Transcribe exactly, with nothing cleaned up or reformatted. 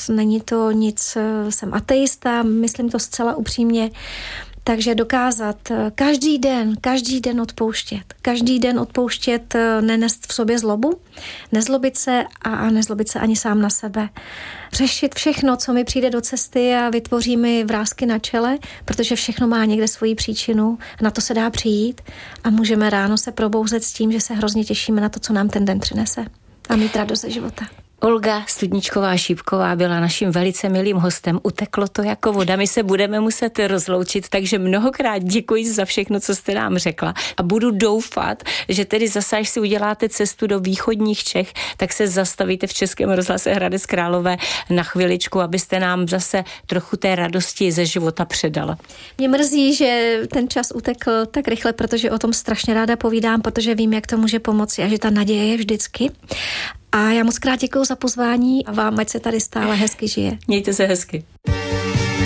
není to nic, jsem ateista, myslím to zcela upřímně. Takže dokázat každý den, každý den odpouštět. Každý den odpouštět, nenést v sobě zlobu, nezlobit se a nezlobit se ani sám na sebe. Řešit všechno, co mi přijde do cesty a vytvoří mi vrásky na čele, protože všechno má někde svoji příčinu. Na to se dá přijít a můžeme ráno se probouzet s tím, že se hrozně těšíme na to, co nám ten den přinese. A mít radost ze života. Olga Studničková-Šípková byla naším velice milým hostem. Uteklo to jako voda, my se budeme muset rozloučit, takže mnohokrát děkuji za všechno, co jste nám řekla a budu doufat, že tedy zase, až si uděláte cestu do východních Čech, tak se zastavíte v Českém rozhlase Hradec Králové na chviličku, abyste nám zase trochu té radosti ze života předala. Mě mrzí, že ten čas utekl tak rychle, protože o tom strašně ráda povídám, protože vím, jak to může pomoci a že ta naděje je vždycky. A já moc krát děkuju za pozvání a vám, ať se tady stále hezky žije. Mějte se hezky.